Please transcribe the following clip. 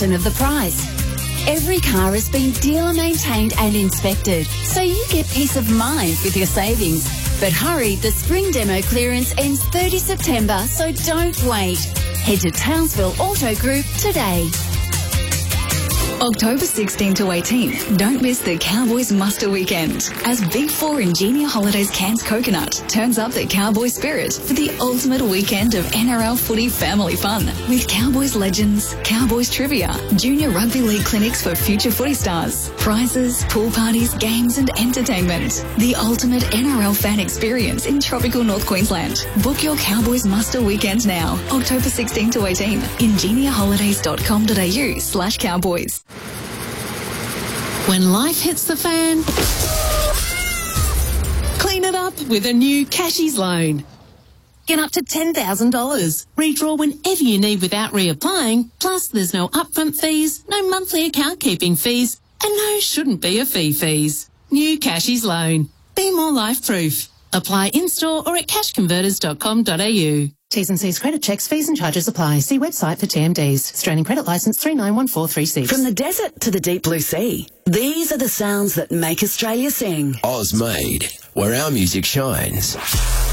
fraction of the price. Every car has been dealer maintained and inspected, so you get peace of mind with your savings. But hurry, the spring demo clearance ends 30 September, so don't wait. Head to Townsville Auto Group today. October 16 to 18. Don't miss the Cowboys Muster Weekend as Big Four Ingenia Holidays Cairns Coconut turns up the Cowboy spirit for the ultimate weekend of NRL footy family fun with Cowboys legends, Cowboys trivia, junior rugby league clinics for future footy stars, prizes, pool parties, games and entertainment. The ultimate NRL fan experience in tropical North Queensland. Book your Cowboys Muster Weekend now. October 16 to 18. ingeniaholidays.com.au/Cowboys. When life hits the fan, clean it up with a new Cashies loan. Get up to $10,000. Redraw whenever you need without reapplying. Plus, there's no upfront fees, no monthly account keeping fees, and no shouldn't be a fees. New Cashies loan. Be more life proof. Apply in-store or at cashconverters.com.au. T's and C's credit checks, fees and charges apply. See website for TMDs. Australian Credit Licence 391436. From the desert to the deep blue sea, these are the sounds that make Australia sing. Oz Made, where our music shines.